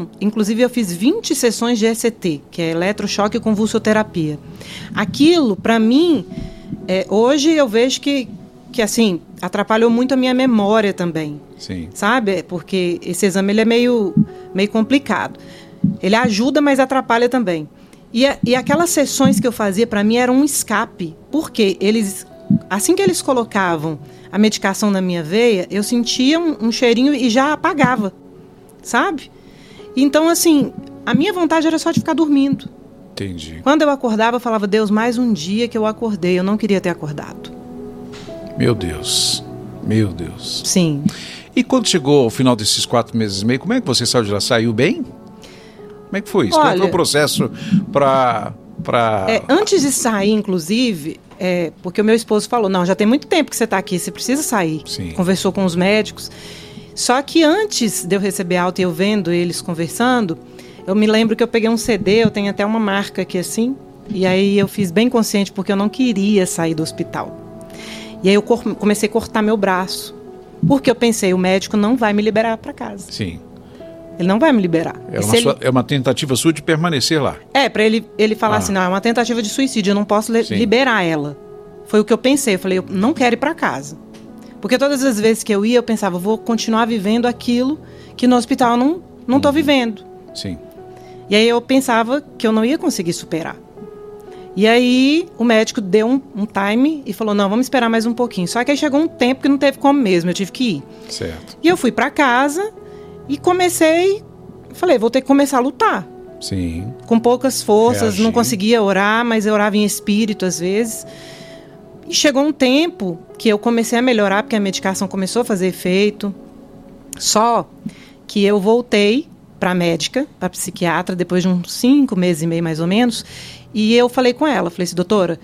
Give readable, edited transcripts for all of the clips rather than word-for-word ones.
medicação, inclusive eu fiz 20 sessões de ECT, que é eletrochoque e convulsoterapia. Aquilo, para mim, hoje eu vejo que assim, atrapalhou muito a minha memória também. Sim. Sabe? Porque esse exame ele é meio complicado. Ele ajuda, mas atrapalha também. E aquelas sessões que eu fazia, para mim, era um escape. Porque assim que eles colocavam a medicação na minha veia, eu sentia um cheirinho e já apagava. Sabe? Então, assim, a minha vontade era só de ficar dormindo. Entendi. Quando eu acordava, eu falava, Deus, mais um dia que eu acordei. Eu não queria ter acordado. Meu Deus. Meu Deus. Sim. E quando chegou ao final desses 4 meses e meio, como é que você saiu de lá? Saiu bem? Como é que foi isso? Olha, como foi o processo para... Antes de sair, inclusive, porque o meu esposo falou, não, já tem muito tempo que você está aqui, você precisa sair. Sim. Conversou com os médicos. Só que antes de eu receber alta e eu vendo eles conversando, eu me lembro que eu peguei um CD, eu tenho até uma marca aqui assim, e aí eu fiz bem consciente porque eu não queria sair do hospital. E aí eu comecei a cortar meu braço, porque eu pensei, o médico não vai me liberar para casa. Sim. Ele não vai me liberar. É uma tentativa sua de permanecer lá. Para ele falar assim, não, é uma tentativa de suicídio, eu não posso liberar ela. Foi o que eu pensei, eu falei, eu não quero ir para casa. Porque todas as vezes que eu ia, eu pensava, eu vou continuar vivendo aquilo que no hospital eu não estou vivendo. Sim. E aí eu pensava que eu não ia conseguir superar. E aí o médico deu um time e falou, não, vamos esperar mais um pouquinho. Só que aí chegou um tempo que não teve como mesmo, eu tive que ir. Certo. E eu fui para casa e falei, vou ter que começar a lutar. Sim. Com poucas forças, Reagir. Não conseguia orar, mas eu orava em espírito às vezes. E chegou um tempo que eu comecei a melhorar, porque a medicação começou a fazer efeito. Só que eu voltei para a médica, para a psiquiatra, depois de uns 5 meses e meio mais ou menos. E eu falei com ela, falei assim, doutora,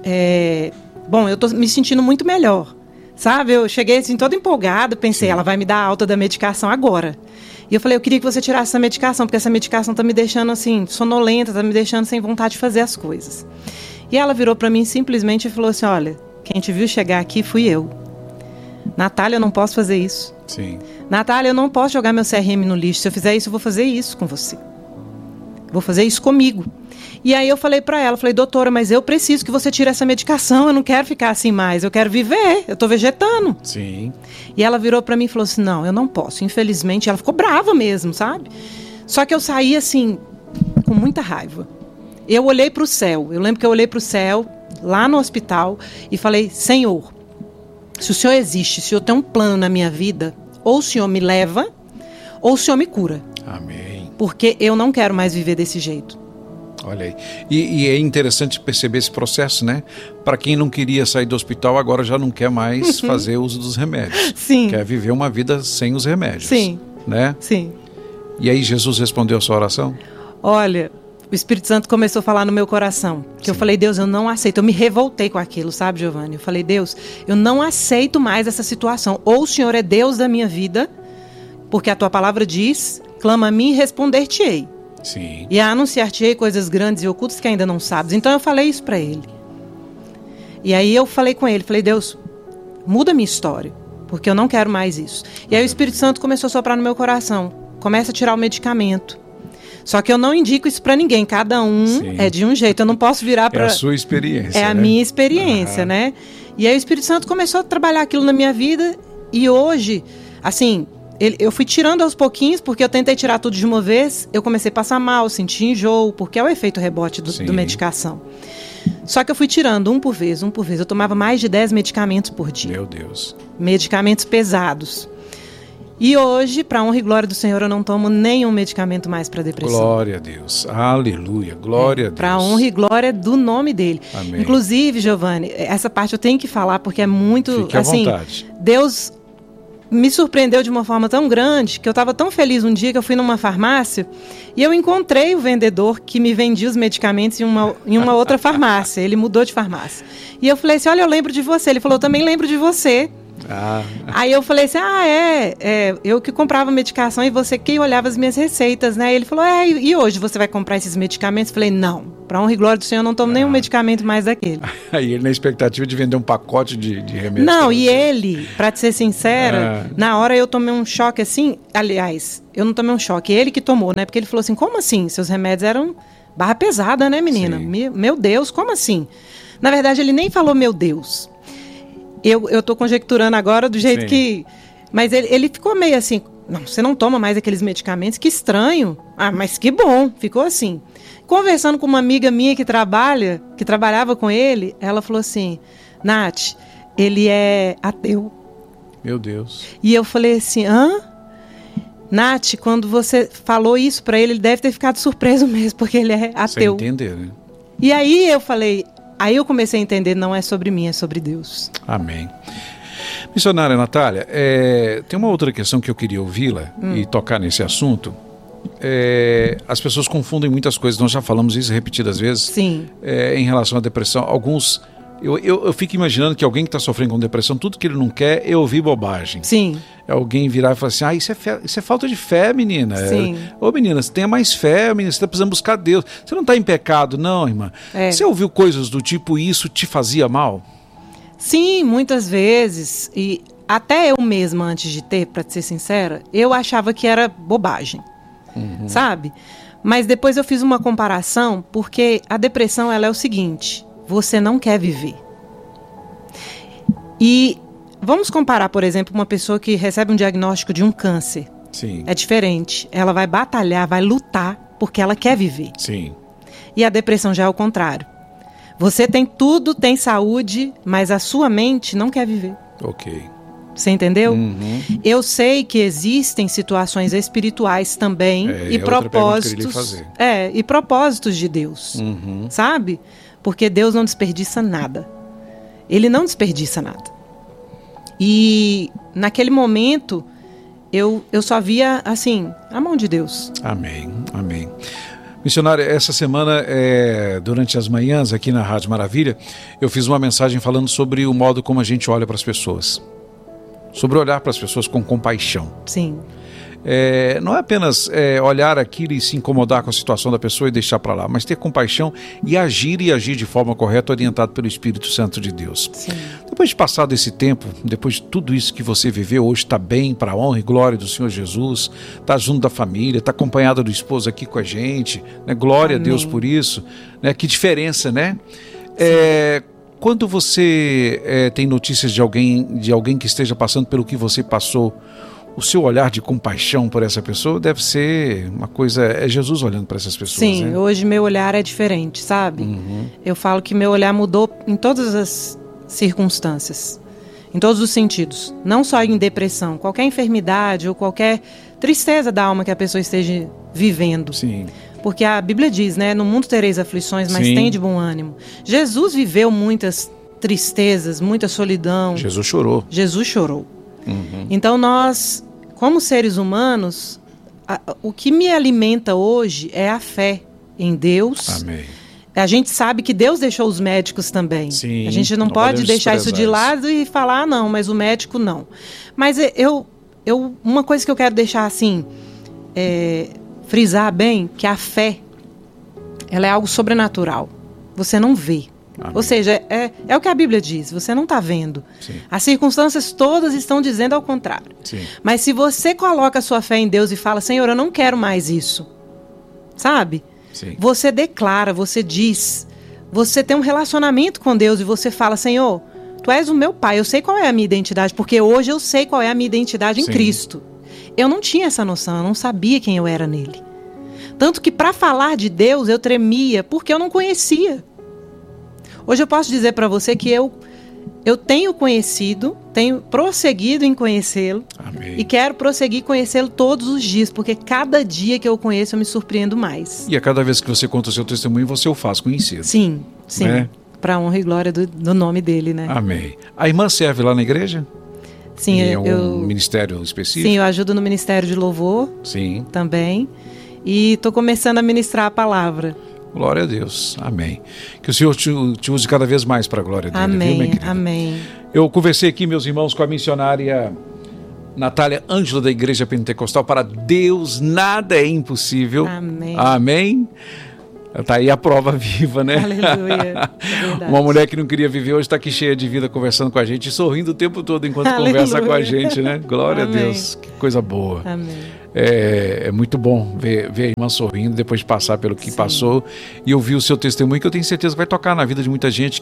eu estou me sentindo muito melhor. Sabe, eu cheguei assim toda empolgada, pensei, ela vai me dar alta da medicação agora. E eu falei, eu queria que você tirasse essa medicação, porque essa medicação está me deixando assim, sonolenta, está me deixando sem vontade de fazer as coisas. E ela virou para mim simplesmente e falou assim, olha, quem te viu chegar aqui fui eu. Natália, eu não posso fazer isso. Sim. Natália, eu não posso jogar meu CRM no lixo. Se eu fizer isso, eu vou fazer isso com você. Vou fazer isso comigo. E aí eu falei para ela, doutora, mas eu preciso que você tire essa medicação, eu não quero ficar assim mais, eu quero viver, eu tô vegetando. Sim. E ela virou para mim e falou assim, não, eu não posso, infelizmente. Ela ficou brava mesmo, sabe? Só que eu saí assim, com muita raiva. Eu olhei para o céu, eu lembro que eu olhei para o céu, lá no hospital, e falei, Senhor, se o Senhor existe, se o Senhor tem um plano na minha vida, ou o Senhor me leva, ou o Senhor me cura. Amém. Porque eu não quero mais viver desse jeito. Olha aí. E é interessante perceber esse processo, né? Para quem não queria sair do hospital, agora já não quer mais fazer uso dos remédios. Sim. Quer viver uma vida sem os remédios. Sim. Né? Sim. E aí Jesus respondeu a sua oração? Olha, o Espírito Santo começou a falar no meu coração. Que eu falei, Deus, eu não aceito. Eu me revoltei com aquilo, sabe, Giovanni? Eu falei, Deus, eu não aceito mais essa situação. Ou o Senhor é Deus da minha vida, porque a tua palavra diz, clama a mim e responder-te-ei. Sim. E a anunciar-te-ei coisas grandes e ocultas que ainda não sabes. Então eu falei isso para ele. E aí eu falei com ele, falei, Deus, muda a minha história, porque eu não quero mais isso. E aí o Espírito Santo começou a soprar no meu coração. Começa a tirar o medicamento. Só que eu não indico isso para ninguém. Cada um é de um jeito. Eu não posso virar para... É a sua experiência, a minha experiência, né? E aí o Espírito Santo começou a trabalhar aquilo na minha vida. E hoje, assim... Eu fui tirando aos pouquinhos, porque eu tentei tirar tudo de uma vez, eu comecei a passar mal, senti enjoo, porque é o efeito rebote do medicação. Só que eu fui tirando um por vez. Eu tomava mais de 10 medicamentos por dia. Meu Deus. Medicamentos pesados. E hoje, para honra e glória do Senhor, eu não tomo nenhum medicamento mais para depressão. Glória a Deus. Aleluia. Glória a Deus. Para honra e glória do nome dele. Amém. Inclusive, Giovanni, essa parte eu tenho que falar, porque é muito... Fique à vontade. Deus... me surpreendeu de uma forma tão grande que eu estava tão feliz um dia que eu fui numa farmácia e eu encontrei o vendedor que me vendia os medicamentos em uma outra farmácia. Ele mudou de farmácia. E eu falei assim, olha, eu lembro de você. Ele falou, eu também lembro de você. Aí eu falei assim, eu que comprava medicação e você que olhava as minhas receitas, né? Ele falou, e hoje você vai comprar esses medicamentos? Eu falei, não. Para honra e glória do Senhor, eu não tomo nenhum medicamento mais daquele. Aí ele na expectativa de vender um pacote de remédio. Não, e ele, para te ser sincera, na hora eu tomei um choque assim, aliás, eu não tomei um choque, ele que tomou, né? Porque ele falou assim, como assim? Seus remédios eram barra pesada, né, menina? Meu Deus, como assim? Na verdade, ele nem falou meu Deus. Eu tô conjecturando agora do jeito que... Mas ele ficou meio assim, não, você não toma mais aqueles medicamentos, que estranho. Ah, mas que bom, ficou assim. Conversando com uma amiga minha que trabalhava com ele, ela falou assim, Nath, ele é ateu. Meu Deus. E eu falei assim, hã? Nath, quando você falou isso pra ele deve ter ficado surpreso mesmo, porque ele é ateu. Sem entender, né? E aí eu comecei a entender, não é sobre mim, é sobre Deus. Amém. Missionária Natália, tem uma outra questão que eu queria ouvi-la e tocar nesse assunto. As pessoas confundem muitas coisas, nós já falamos isso repetidas vezes. Sim. Em relação à depressão. Alguns, eu fico imaginando que alguém que está sofrendo com depressão, tudo que ele não quer é ouvir bobagem. Sim. É alguém virar e falar assim, isso é falta de fé, menina. Sim. Ô menina, você tenha mais fé, menina, você está precisando buscar Deus. Você não está em pecado, não, irmã. Você ouviu coisas do tipo, isso te fazia mal? Sim, muitas vezes. E até eu mesma, antes de ter, para ser sincera, eu achava que era bobagem. Sabe? Mas depois eu fiz uma comparação, porque a depressão ela é o seguinte, você não quer viver. E vamos comparar, por exemplo, uma pessoa que recebe um diagnóstico de um câncer. Sim. É diferente. Ela vai batalhar, vai lutar, porque ela quer viver. Sim. E a depressão já é o contrário. Você tem tudo, tem saúde, mas a sua mente não quer viver. Ok. Você entendeu? Eu sei que existem situações espirituais também e propósitos. E propósitos de Deus. Sabe? Porque Deus não desperdiça nada. Ele não desperdiça nada. E naquele momento eu só via assim, a mão de Deus. Amém, amém. Missionária, essa semana, durante as manhãs aqui na Rádio Maravilha, eu fiz uma mensagem falando sobre o modo como a gente olha para as pessoas. Sobre olhar para as pessoas com compaixão. Sim. Não é apenas olhar aquilo e se incomodar com a situação da pessoa e deixar para lá, mas ter compaixão e agir de forma correta, orientado pelo Espírito Santo de Deus. Sim. Depois de passado esse tempo, depois de tudo isso que você viveu, hoje está bem, para a honra e glória do Senhor Jesus, está junto da família, está acompanhada do esposo aqui com a gente, né? Glória Amém. A Deus por isso, né? Que diferença, né? Quando você tem notícias de alguém que esteja passando pelo que você passou, o seu olhar de compaixão por essa pessoa deve ser uma coisa... É Jesus olhando para essas pessoas, Sim, né? Hoje meu olhar é diferente, sabe? Eu falo que meu olhar mudou em todas as circunstâncias, em todos os sentidos. Não só em depressão, qualquer enfermidade ou qualquer tristeza da alma que a pessoa esteja vivendo. Sim. Porque a Bíblia diz, né? No mundo tereis aflições, mas tem de bom ânimo. Jesus viveu muitas tristezas, muita solidão. Jesus chorou. Jesus chorou. Então nós, como seres humanos, o que me alimenta hoje é a fé em Deus. Amém. A gente sabe que Deus deixou os médicos também. Sim, a gente não pode deixar isso de lado e falar, não, mas o médico não. Mas uma coisa que eu quero deixar assim, frisar bem, que a fé, ela é algo sobrenatural. Você não vê. Amém. Ou seja, é o que a Bíblia diz, você não está vendo. Sim. As circunstâncias todas estão dizendo ao contrário. Sim. Mas se você coloca a sua fé em Deus e fala, Senhor, eu não quero mais isso, sabe? Sim. Você declara, você diz, você tem um relacionamento com Deus e você fala, Senhor, Tu és o meu Pai, eu sei qual é a minha identidade, porque hoje eu sei qual é a minha identidade em Cristo. Eu não tinha essa noção, eu não sabia quem eu era nele. Tanto que para falar de Deus eu tremia, porque eu não conhecia. Hoje eu posso dizer para você que eu tenho conhecido, tenho prosseguido em conhecê-lo. Amém. E quero prosseguir conhecê-lo todos os dias, porque cada dia que eu conheço eu me surpreendo mais. E a cada vez que você conta o seu testemunho, você o faz conhecido. Sim, sim. Né? Para a honra e glória do nome dele, né? Amém. A irmã serve lá na igreja? Sim, em algum ministério específico? Sim, eu ajudo no Ministério de Louvor. Sim. Também. E estou começando a ministrar a palavra. Glória a Deus, amém. Que o Senhor te use cada vez mais para a glória dele. Amém, viu, minha querida? amém. Eu conversei aqui, meus irmãos, com a missionária Natália Ângela da Igreja Pentecostal. Para Deus nada é impossível. Amém. Amém. Tá aí a prova viva, né? Aleluia. É uma mulher que não queria viver hoje está aqui cheia de vida, conversando com a gente, sorrindo o tempo todo enquanto conversa com a gente, né? Glória a Deus, que coisa boa. Amém. É muito bom ver a irmã sorrindo depois de passar pelo que passou e ouvir o seu testemunho, que eu tenho certeza que vai tocar na vida de muita gente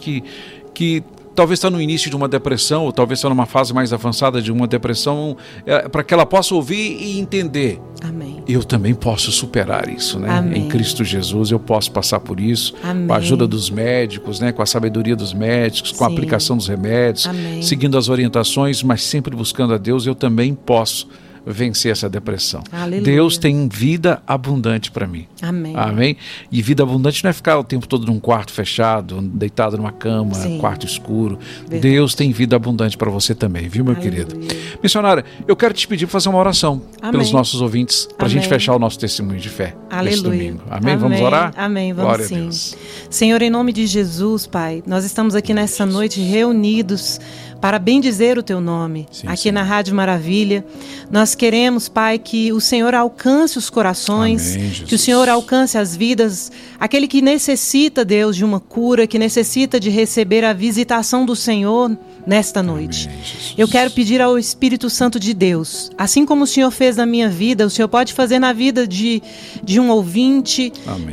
que talvez está no início de uma depressão, ou talvez está numa fase mais avançada de uma depressão, para que ela possa ouvir e entender. Amém. Eu também posso superar isso, né? Amém. Em Cristo Jesus eu posso passar por isso. Amém. Com a ajuda dos médicos, né? Com a sabedoria dos médicos, com a aplicação dos remédios, Amém. Seguindo as orientações, mas sempre buscando a Deus, eu também posso vencer essa depressão. Aleluia. Deus tem vida abundante para mim. Amém. Amém? E vida abundante não é ficar o tempo todo num quarto fechado, deitado numa cama, quarto escuro. Verdade. Deus tem vida abundante para você também, viu, meu querido? Missionária, eu quero te pedir para fazer uma oração pelos nossos ouvintes, para a gente fechar o nosso testemunho de fé neste domingo. Amém? Vamos orar? Amém, vamos Glória sim. A Deus. Senhor, em nome de Jesus, Pai, nós estamos aqui nessa noite reunidos para bendizer o Teu nome, aqui na Rádio Maravilha. Nós queremos, Pai, que o Senhor alcance os corações, que o Senhor alcance as vidas, aquele que necessita, Deus, de uma cura, que necessita de receber a visitação do Senhor nesta noite. Eu quero pedir ao Espírito Santo de Deus, assim como o Senhor fez na minha vida, o Senhor pode fazer na vida de um ouvinte,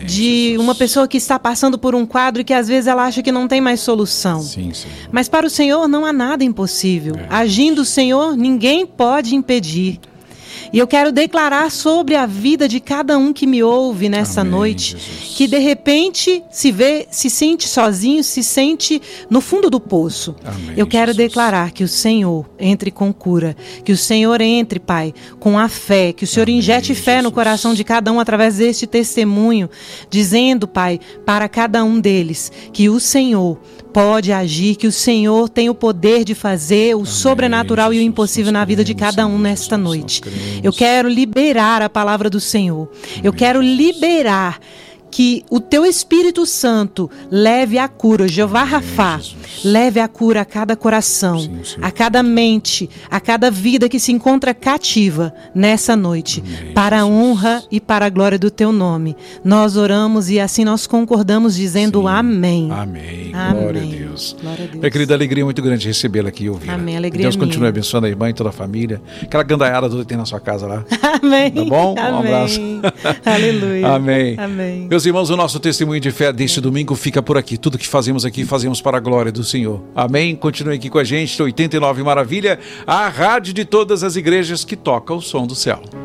de uma pessoa que está passando por um quadro que às vezes ela acha que não tem mais solução. Mas para o Senhor não há nada impossível. Agindo o Senhor, ninguém pode impedir. E eu quero declarar sobre a vida de cada um que me ouve nessa noite, que de repente se sente sozinho, se sente no fundo do poço. Eu quero declarar que o Senhor entre com cura, que o Senhor entre, Pai, com a fé, que o Senhor injete fé no coração de cada um através deste testemunho, dizendo, Pai, para cada um deles, que o Senhor pode agir, que o Senhor tem o poder de fazer o sobrenatural e o impossível na vida de cada um nesta noite. Eu quero liberar a palavra do Senhor. Eu quero liberar que o Teu Espírito Santo leve a cura, Jeová Rafá, leve a cura a cada coração, a cada mente, a cada vida que se encontra cativa nessa noite, para a honra e para a glória do Teu nome. Nós oramos e assim nós concordamos dizendo amém. Amém. Glória a Deus. Minha querida, alegria muito grande recebê-la aqui e ouvir. Amém. Alegria Deus minha. continue abençoando a irmã e toda a família. Aquela gandaiada toda que tem na sua casa lá. Amém. Tá bom? Amém. Um abraço. Aleluia. Amém. Amém. Meus irmãos, o nosso testemunho de fé deste domingo fica por aqui. Tudo que fazemos aqui, fazemos para a glória do Senhor. Amém? Continue aqui com a gente, 89 Maravilha, a rádio de todas as igrejas que toca o som do céu.